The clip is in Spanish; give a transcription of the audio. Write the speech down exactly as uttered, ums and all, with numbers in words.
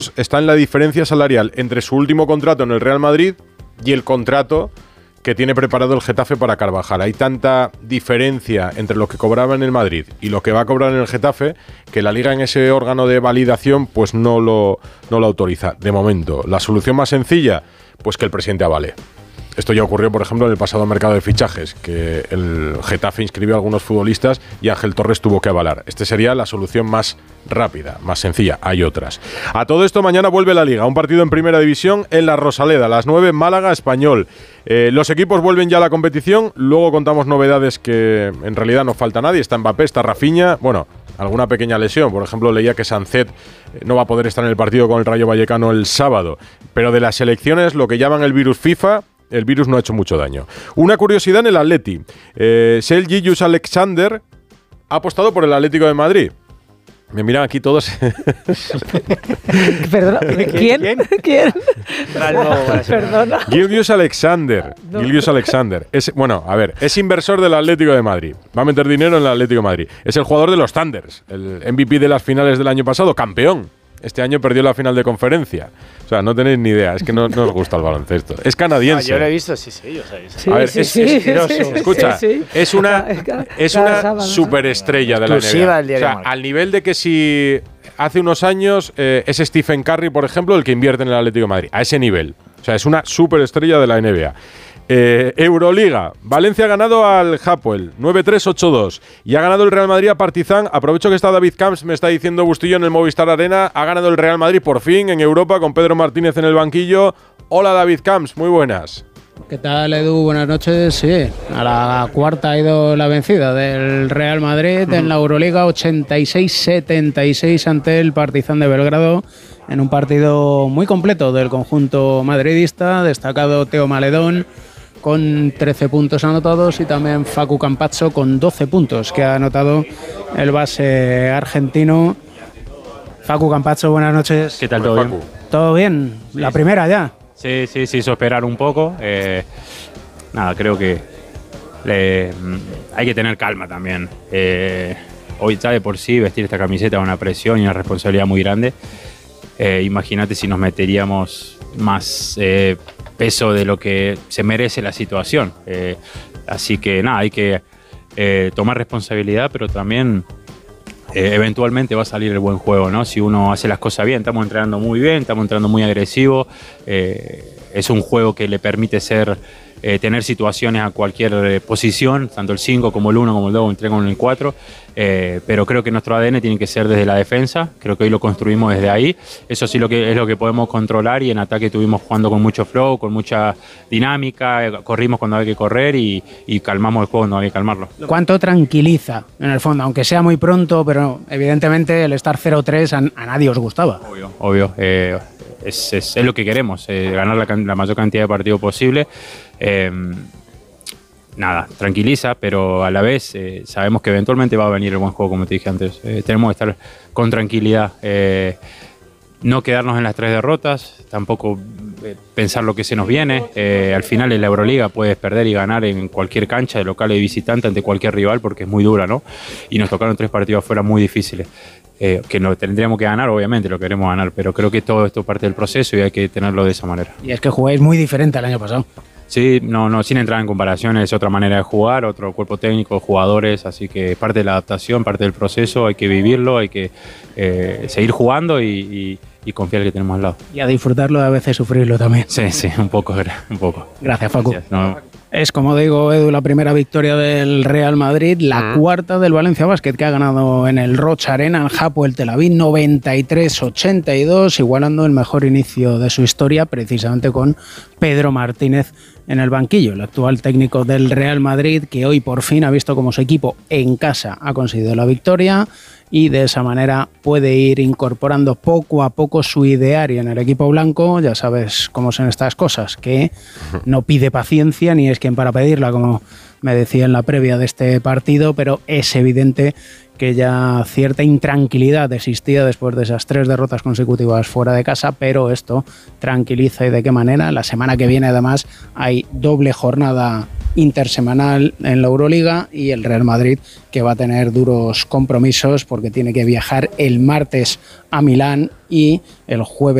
está en la diferencia salarial entre su último contrato en el Real Madrid y el contrato que tiene preparado el Getafe para Carvajal. Hay tanta diferencia entre lo que cobraba en el Madrid y lo que va a cobrar en el Getafe que la Liga en ese órgano de validación pues no lo, no lo autoriza. De momento, la solución más sencilla, pues que el presidente avale. Esto ya ocurrió, por ejemplo, en el pasado mercado de fichajes, que el Getafe inscribió a algunos futbolistas y Ángel Torres tuvo que avalar. Esta sería la solución más rápida, más sencilla. Hay otras. A todo esto, mañana vuelve la Liga. Un partido en Primera División en la Rosaleda, a las nueve, Málaga, Español. Eh, los equipos vuelven ya a la competición. Luego contamos novedades que en realidad no falta nadie. Está Mbappé, está Rafinha. Bueno, alguna pequeña lesión. Por ejemplo, leía que Sancet no va a poder estar en el partido con el Rayo Vallecano el sábado. Pero de las selecciones, lo que llaman el virus FIFA, el virus no ha hecho mucho daño. Una curiosidad en el Atleti. Eh, Shea Gilgeous-Alexander ha apostado por el Atlético de Madrid. Me miran aquí todos. Perdona, ¿quién? ¿Quién? ¿Quién? Perdona. Gilgeous-Alexander. No. Gilgeous-Alexander. Es, bueno, a ver, es inversor del Atlético de Madrid. Va a meter dinero en el Atlético de Madrid. Es el jugador de los Thunders, el M V P de las finales del año pasado, campeón. Este año perdió la final de conferencia. O sea, no tenéis ni idea. Es que no, no os gusta el baloncesto. Es canadiense. Ah, yo lo he visto, sí, sí. Yo sé, sí a ver, sí, es, sí, es, sí, es, sí, escucha, sí, sí. es una, es una superestrella de la N B A. O sea, al nivel de que si hace unos años eh, es Stephen Curry, por ejemplo, el que invierte en el Atlético de Madrid. A ese nivel. O sea, es una superestrella de la N B A. Eh, Euroliga, Valencia ha ganado al Hapoel nueve tres ocho dos y ha ganado el Real Madrid a Partizan. Aprovecho que está David Camps, me está diciendo Bustillo en el Movistar Arena. Ha ganado el Real Madrid por fin en Europa con Pedro Martínez en el banquillo. Hola David Camps, muy buenas. ¿Qué tal, Edu? Buenas noches. Sí, a la cuarta ha ido la vencida del Real Madrid uh-huh. en la Euroliga, ochenta y seis setenta y seis ante el Partizan de Belgrado, en un partido muy completo del conjunto madridista, destacado Teo Maledón con trece puntos anotados y también Facu Campazzo con doce puntos que ha anotado el base argentino. Facu Campazzo, buenas noches. ¿Qué tal? ¿Todo bien? ¿Todo bien? Sí, la primera ya. Sí, sí, sí, hizo esperar un poco. Eh, nada, creo que le, hay que tener calma también. Eh, hoy ya de por sí vestir esta camiseta es una presión y una responsabilidad muy grande. Eh, Imagínate si nos meteríamos más eh, peso de lo que se merece la situación. Eh, así que nada, hay que eh, tomar responsabilidad, pero también eh, eventualmente va a salir el buen juego, ¿no? Si uno hace las cosas bien, estamos entrenando muy bien, estamos entrenando muy agresivo. Eh, es un juego que le permite ser eh, tener situaciones a cualquier eh, posición, tanto el cinco como el uno, como el dos, como el tres, como el cuatro. Eh, pero creo que nuestro A D N tiene que ser desde la defensa. Creo que hoy lo construimos desde ahí. Eso sí lo que es lo que podemos controlar, y en ataque estuvimos jugando con mucho flow, con mucha dinámica, eh, corrimos cuando había que correr y, y calmamos el juego cuando había que calmarlo. ¿Cuánto tranquiliza en el fondo? Aunque sea muy pronto, pero evidentemente el estar cero tres a, a nadie os gustaba. Obvio, obvio. Eh, es, es, es lo que queremos, eh, ganar la, la mayor cantidad de partidos posible. Eh, Nada, tranquiliza, pero a la vez eh, sabemos que eventualmente va a venir el buen juego, como te dije antes. Eh, tenemos que estar con tranquilidad, eh, no quedarnos en las tres derrotas, tampoco eh, pensar lo que se nos viene. Eh, al final en la Euroliga puedes perder y ganar en cualquier cancha, de local o de visitante, ante cualquier rival, porque es muy dura, ¿no? Y nos tocaron tres partidos afuera muy difíciles. Eh, que no tendríamos que ganar, obviamente, lo queremos ganar, pero creo que todo esto parte del proceso y hay que tenerlo de esa manera. Y es que jugáis muy diferente al año pasado. Sí, no, no, sin entrar en comparaciones, es otra manera de jugar, otro cuerpo técnico, jugadores, así que parte de la adaptación, parte del proceso, hay que vivirlo, hay que eh, seguir jugando y, y, y confiar en que tenemos al lado. Y a disfrutarlo y a veces sufrirlo también. Sí, sí, un poco, un poco. Gracias, Facu. Gracias, no. Es, como digo, Edu, la primera victoria del Real Madrid, la cuarta del Valencia Basket, que ha ganado en el Rocha Arena, el Hapoel Tel Aviv, noventa y tres ochenta y dos, igualando el mejor inicio de su historia, precisamente con Pedro Martínez en el banquillo, el actual técnico del Real Madrid, que hoy por fin ha visto como su equipo en casa ha conseguido la victoria y de esa manera puede ir incorporando poco a poco su ideario en el equipo blanco. Ya sabes cómo son estas cosas, que no pide paciencia ni es quien para pedirla, como me decía en la previa de este partido, pero es evidente que ya cierta intranquilidad existía después de esas tres derrotas consecutivas fuera de casa, pero esto tranquiliza. ¿Y de qué manera? La semana que viene además hay doble jornada intersemanal en la Euroliga, y el Real Madrid, que va a tener duros compromisos porque tiene que viajar el martes a Milán y el jueves